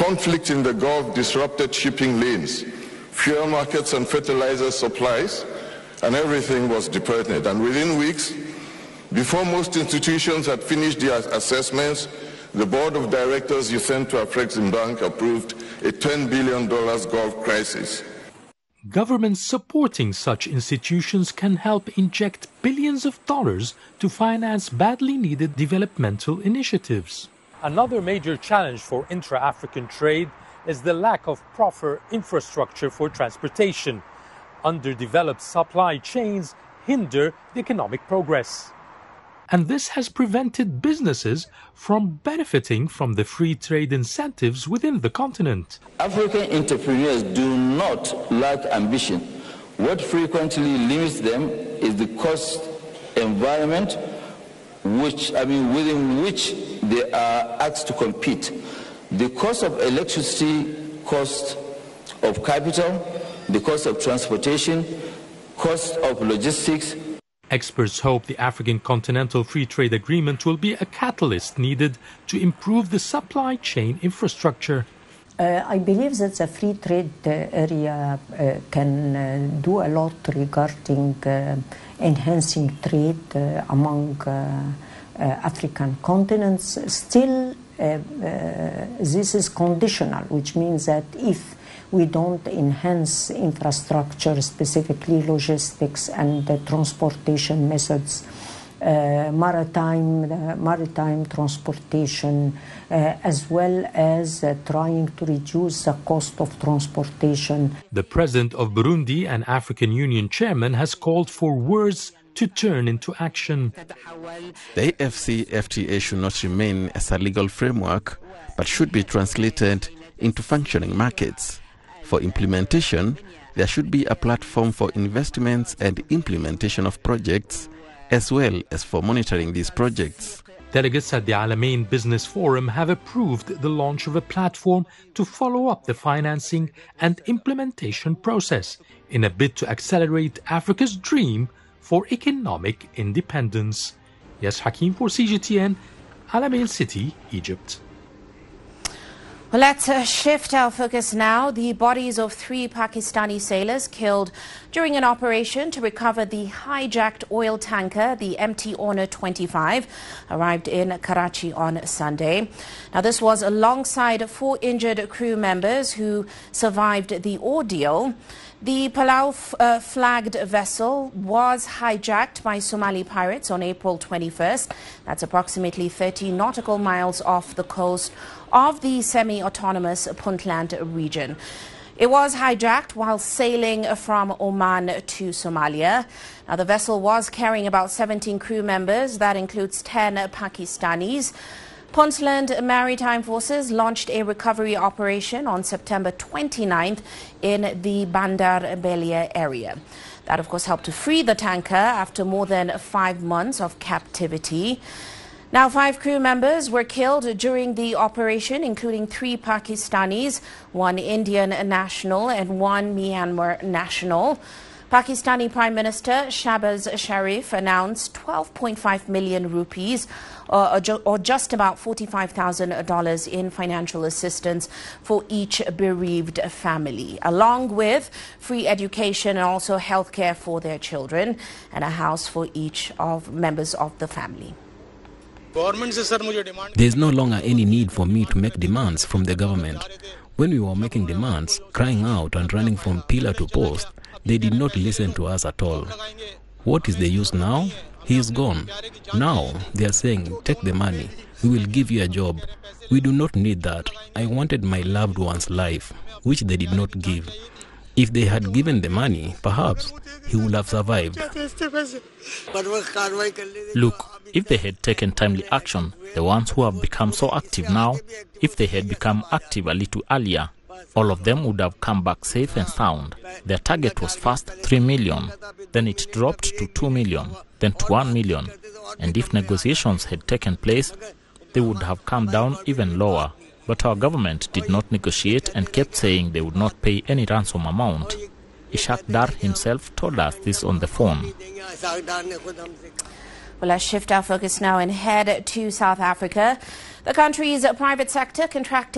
conflict in the Gulf disrupted shipping lanes, fuel markets and fertilizer supplies, and everything was depleted. And within weeks, before most institutions had finished their assessments, the board of directors you sent to Afreximbank approved a $10 billion Gulf crisis. Governments supporting such institutions can help inject billions of dollars to finance badly needed developmental initiatives. Another major challenge for intra-African trade is the lack of proper infrastructure for transportation. Underdeveloped supply chains hinder the economic progress. And this has prevented businesses from benefiting from the free trade incentives within the continent. African entrepreneurs do not lack ambition. What frequently limits them is the cost environment within which they are asked to compete. The cost of electricity, cost of capital, the cost of transportation, cost of logistics. Experts hope the African Continental Free Trade Agreement will be a catalyst needed to improve the supply chain infrastructure. I believe that the free trade area can do a lot regarding enhancing trade among African continents. Still, this is conditional, which means that if we don't enhance infrastructure, specifically logistics and transportation methods, maritime transportation, as well as trying to reduce the cost of transportation. The President of Burundi and African Union Chairman has called for words to turn into action. The AfCFTA should not remain as a legal framework, but should be translated into functioning markets. For implementation, there should be a platform for investments and implementation of projects, as well as for monitoring these projects. Delegates at the Alamein Business Forum have approved the launch of a platform to follow up the financing and implementation process in a bid to accelerate Africa's dream for economic independence. Yes, Hakim for CGTN, Alamein City, Egypt. Well, let's shift our focus now. The bodies of 3 Pakistani sailors killed during an operation to recover the hijacked oil tanker, the MT Honor 25, arrived in Karachi on Sunday. Now, this was alongside 4 injured crew members who survived the ordeal. The Palau flagged vessel was hijacked by Somali pirates on April 21st. That's approximately 30 nautical miles off the coast of the semi-autonomous Puntland region. It was hijacked while sailing from Oman to Somalia. Now, the vessel was carrying about 17 crew members. That includes 10 Pakistanis. Puntland Maritime Forces launched a recovery operation on September 29th in the Bandar Belia area. That, of course, helped to free the tanker after more than 5 months of captivity. Now, 5 crew members were killed during the operation, including 3 Pakistanis, 1 Indian national and 1 Myanmar national. Pakistani Prime Minister Shahbaz Sharif announced 12.5 million rupees, or just about $45,000 in financial assistance for each bereaved family, along with free education and also health care for their children and a house for each of members of the family. There is no longer any need for me to make demands from the government. When we were making demands, crying out and running from pillar to post, they did not listen to us at all. What is the use now? He is gone. Now they are saying, take the money, we will give you a job. We do not need that. I wanted my loved one's life, which they did not give. If they had given the money, perhaps he would have survived. Look, if they had taken timely action, the ones who have become so active now, if they had become active a little earlier, all of them would have come back safe and sound. Their target was first 3 million, then it dropped to 2 million, then to 1 million. And if negotiations had taken place, they would have come down even lower. But our government did not negotiate and kept saying they would not pay any ransom amount. Ishaq Dar himself told us this on the phone. Well, let's shift our focus now and head to South Africa. The country's private sector contracted